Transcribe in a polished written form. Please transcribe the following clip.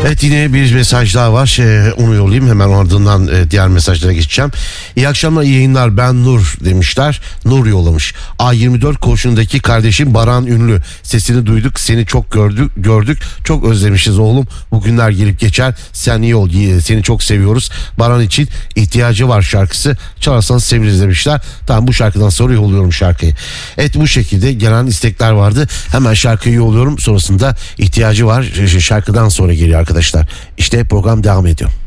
Evet, yine bir mesaj daha var. Onu yollayayım, hemen ardından diğer mesajlara geçeceğim. İyi akşamlar, iyi yayınlar, ben Nur demişler. Nur yollamış. A24 koğuşundaki kardeşim Baran Ünlü. Sesini duyduk, seni çok gördük. Çok özlemişiz oğlum. Bugünler gelip geçer. Sen iyi ol. Seni çok seviyoruz. Baran için ihtiyacı var şarkısı. Çalarsanız seviniriz demişler. Tamam, bu şarkıdan sonra yolluyorum şarkıyı. Evet, bu şekilde gelen istekler vardı. Hemen şarkıyı yolluyorum. Sonrasında ihtiyacı var şarkıdan sonra geliyor arkadaşlar. İşte program devam ediyor.